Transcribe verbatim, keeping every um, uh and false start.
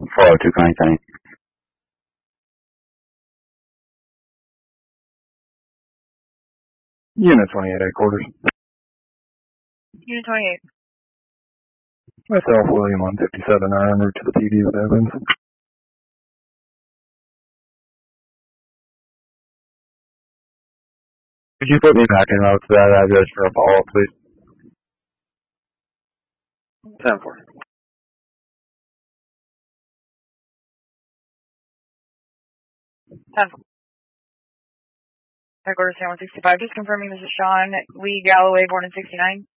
four oh two Connie. Unit twenty-eight, headquarters. Unit twenty-eight. Myself, William, on fifty-seven R en route to the P D with Evans. Could you put me back in route to that address for a follow-up, please? ten four. ten four. Headquarters, San one sixty-five. Just confirming this is Sean Lee Galloway, born in sixty-nine.